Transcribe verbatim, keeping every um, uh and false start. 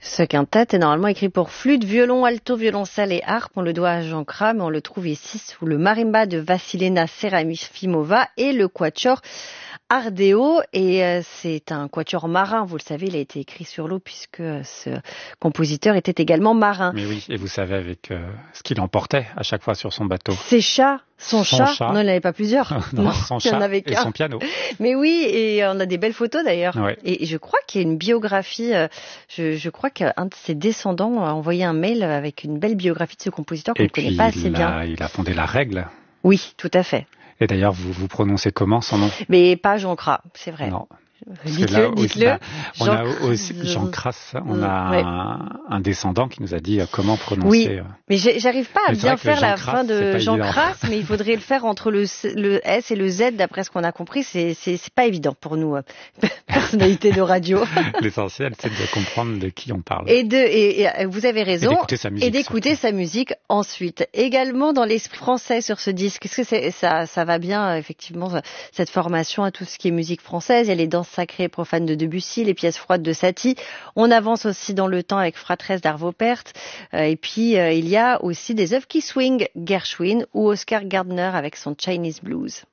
Ce quintet est normalement écrit pour flûte, violon, alto, violoncelle et harpe. On le doit à Jean Cras, mais on le trouve ici sous le marimba de Vassilena Serafimova et le quatuor Ardeo. Et euh, c'est un quatuor marin, vous le savez, il a été écrit sur l'eau puisque ce compositeur était également marin. Mais oui, et vous savez avec euh, ce qu'il emportait à chaque fois sur son bateau. Ses chats, son, son chat. chat. Non, il n'en avait pas plusieurs. non, non, son chat avait et son piano. Mais oui, et on a des belles photos d'ailleurs. Ouais. Et je crois qu'il y a une biographie, euh, je, je crois qu'un de ses descendants a envoyé un mail avec une belle biographie de ce compositeur qu'on ne connaît pas assez il bien. A, il a fondé La Règle. Oui, tout à fait. Et d'ailleurs, vous vous prononcez comment son nom? Mais pas Jean Cras, c'est vrai. Non. Dites-le, dites-le. Bah, on Jean... a aussi Jean Cras, on a ouais. un, un descendant qui nous a dit comment prononcer. Oui, mais j'arrive pas à mais bien faire la Cras, fin de Jean évident. Cras, mais il faudrait le faire entre le, le S et le Z, d'après ce qu'on a compris. C'est, c'est, c'est pas évident pour nous, personnalité de radio. L'essentiel, c'est de comprendre de qui on parle. Et, de, et, et vous avez raison. Et d'écouter sa musique. Et d'écouter sa musique ensuite. Également dans l'esprit français sur ce disque. Est-ce que c'est, ça, ça va bien, effectivement, cette formation à tout ce qui est musique française? Il y a les danses sacrées et profanes de Debussy, les pièces froides de Satie. On avance aussi dans le temps avec Fratresse d'Arvo Pärt. Euh, et puis, euh, il y a aussi des œuvres qui swing, Gershwin ou Oscar Gardner avec son Chinese Blues.